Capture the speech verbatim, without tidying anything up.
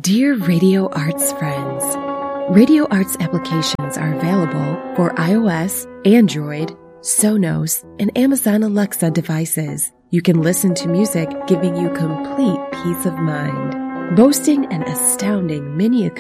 Dear Radio Arts friends, Radio Arts applications are available for iOS, Android, Sonos, and Amazon Alexa devices. You can listen to music, giving you complete peace of mind. Boasting an astounding mini